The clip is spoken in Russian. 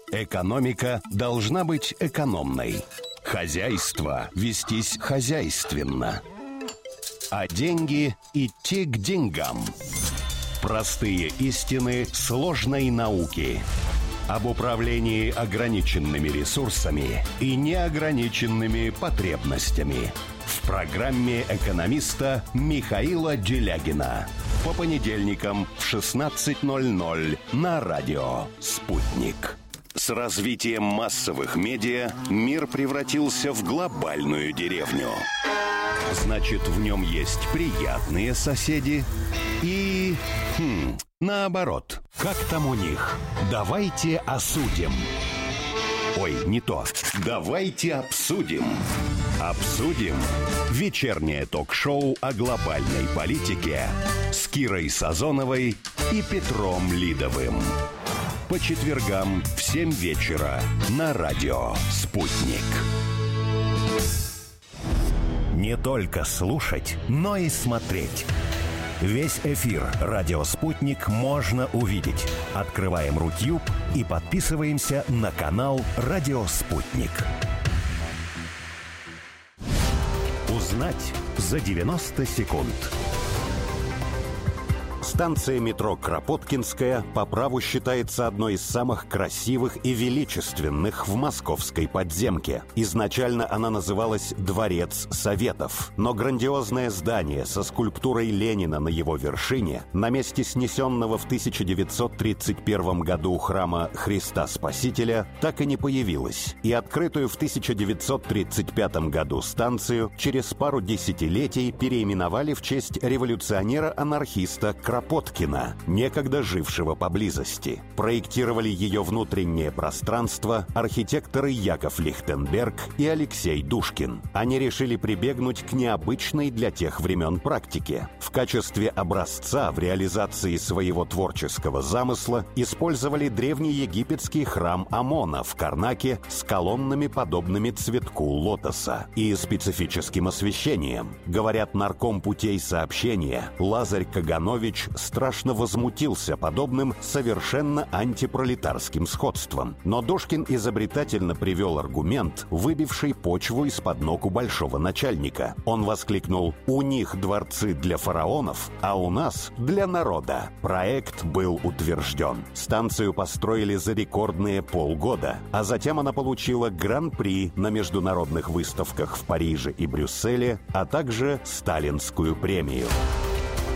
Экономика должна быть экономной. Хозяйство вестись хозяйственно. А деньги идти к деньгам. Простые истины сложной науки. Об управлении ограниченными ресурсами и неограниченными потребностями. В программе экономиста Михаила Делягина. По понедельникам в 16:00 на радио «Спутник». С развитием массовых медиа мир превратился в глобальную деревню. Значит, в нем есть приятные соседи и... наоборот. Как там у них? Давайте осудим. Ой, не то. Давайте обсудим. Обсудим. Вечернее ток-шоу о глобальной политике с Кирой Сазоновой и Петром Лидовым. По четвергам в 7 вечера на радио «Спутник». Не только слушать, но и смотреть. Весь эфир «Радио Спутник» можно увидеть. Открываем Рутюб и подписываемся на канал «Радио Спутник». Узнать за 90 секунд. Станция метро Кропоткинская по праву считается одной из самых красивых и величественных в московской подземке. Изначально она называлась «Дворец Советов», но грандиозное здание со скульптурой Ленина на его вершине на месте снесенного в 1931 году храма Христа Спасителя так и не появилось, и открытую в 1935 году станцию через пару десятилетий переименовали в честь революционера-анархиста Кропоткина, некогда жившего поблизости. Проектировали ее внутреннее пространство архитекторы Яков Лихтенберг и Алексей Душкин. Они решили прибегнуть к необычной для тех времен практике. В качестве образца в реализации своего творческого замысла использовали древнеегипетский храм Амона в Карнаке с колоннами, подобными цветку лотоса, и специфическим освещением. Говорят, нарком путей сообщения Лазарь Каганович страшно возмутился подобным совершенно антипролетарским сходством. Но Душкин изобретательно привел аргумент, выбивший почву из-под ног у большого начальника. Он воскликнул: «У них дворцы для фараонов, а у нас для народа». Проект был утвержден. Станцию построили за рекордные полгода, а затем она получила гран-при на международных выставках в Париже и Брюсселе, а также Сталинскую премию.